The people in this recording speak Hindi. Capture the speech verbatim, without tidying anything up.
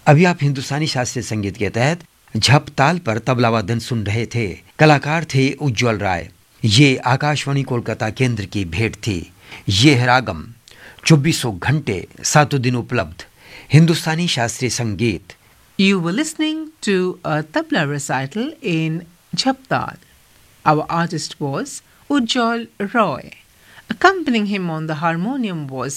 अभी आप हिंदुस्तानी शास्त्रीय संगीत के तहत झप ताल पर तबला वादन सुन रहे थे। कलाकार थे उज्ज्वल राय। ये आकाशवाणी कोलकाता केंद्र की भेंट थी। ये है रागम, चौबीसों घंटे सातों दिन उपलब्ध हिंदुस्तानी शास्त्रीय संगीत। You were listening to a tabla recital in Jhaptal. Our artist was Ujjwal Roy. Accompanying him on the harmonium was